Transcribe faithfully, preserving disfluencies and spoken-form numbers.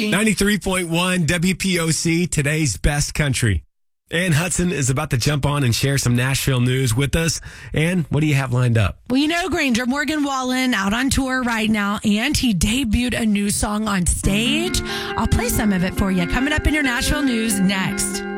ninety-three point one W P O C, today's best country. Ann Hudson is about to jump on and share some Nashville news with us. Ann, what do you have lined up? Well, you know, Granger, Morgan Wallen out on tour right now, and he debuted a new song on stage. I'll play some of it for you. Coming up in your Nashville news next.